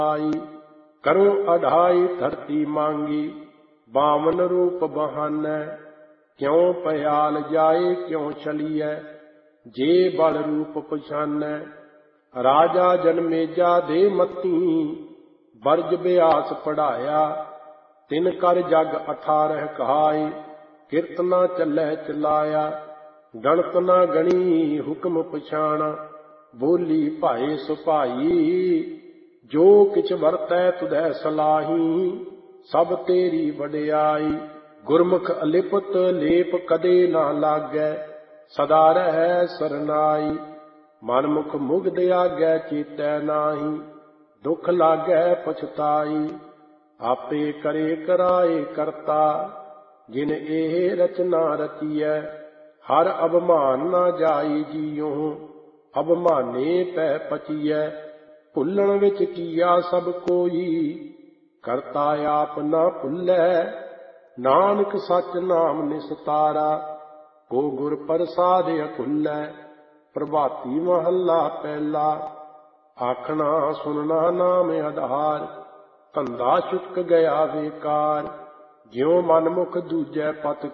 आई। करो अढ़ाई धरती मांगी, बामन रूप बहानै। क्यों पयाल जाए क्यों चलिए, जे बल रूप पछानै। राजा जनमेजा दे मती, बरज व्यास पढ़ाया। तिन कर जग 18 कहाई, किरतना चलै चलाया। गणत ना गणी हुक्म पछाणा, बोली भाए सुभाई। जो किछ वरतै तुधै सलाही, सब तेरी वडियाई। गुरमुख अलिपत लेप कदे ना लागै, सदा रहै सरनाई। मनमुख मुग्ध आगै चेतै नाही, दुख लागै पछताई। आपे करे कराए करता, जिन एह रचना रचियै। हर अभिमान ना जाई जियो, अभिमाने पै पचियै। भुलण विच कीया सब कोई, करता आप ना भुल्लै। नानक सच नाम निस्तारा, को गुर प्रसाद अकुल्लै। प्रभाती महला पहला, आखना सुनना नाम आधार। धंधा चुक गया बेकार, ज्यों मनमुख दूजै पत